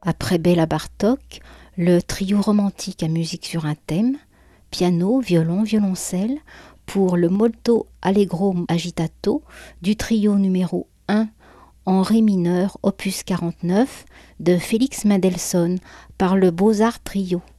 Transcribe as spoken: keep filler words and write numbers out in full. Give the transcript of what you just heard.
Après Béla Bartók, le trio romantique à musique sur un thème, piano, violon, violoncelle, pour le Molto Allegro Agitato du trio numéro un en ré mineur, opus quarante-neuf, de Félix Mendelssohn, par le Beaux-Arts Trio.